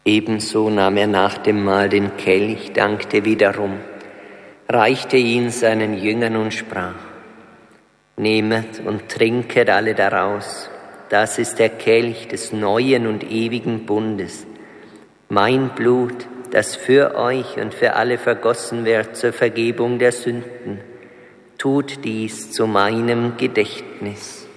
Ebenso nahm er nach dem Mahl den Kelch, dankte wiederum, reichte ihn seinen Jüngern und sprach: Nehmet und trinket alle daraus, das ist der Kelch des neuen und ewigen Bundes, mein Blut, das für euch und für alle vergossen wird zur Vergebung der Sünden. Tut dies zu meinem Gedächtnis.